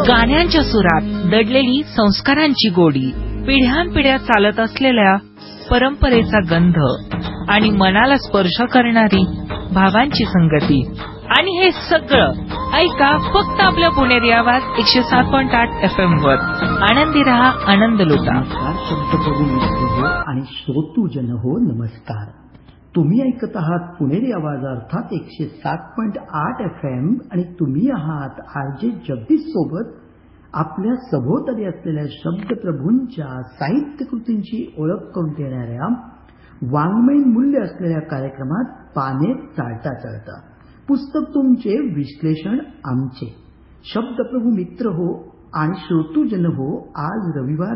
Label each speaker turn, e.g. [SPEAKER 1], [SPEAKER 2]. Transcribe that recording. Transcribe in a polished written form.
[SPEAKER 1] गाण्यांच्या सुरात दडलेली संस्कारांची गोडी, पिढ्यानपिढ्या चालत असलेल्या परंपरेचा गंध आणि मनाला स्पर्श करणारी भावांची संगती. आणि हे सगळं ऐका फक्त आपल्या पुणेरी आवाज 107.8 FM वर. आनंदी रहा, आनंद लुटा.
[SPEAKER 2] शब्दप्रभू मित्र हो आणि श्रोतूजन हो, नमस्कार. तुम्ही ऐकत आहात पुणेरी आवाज अर्थात 107.8 FM आणि तुम्ही आहात RJ जगदीश सोबत. आपल्या सभोवताली असलेल्या शब्दप्रभूंच्या साहित्यकृतींची ओळख करून देणाऱ्या वाङ्मयीन मूल्य असलेल्या कार्यक्रमात पाने चालता चालता पुस्तक तुमचे, विश्लेषण आमचे. शब्दप्रभू मित्र हो आणि श्रोतूजन हो, आज रविवार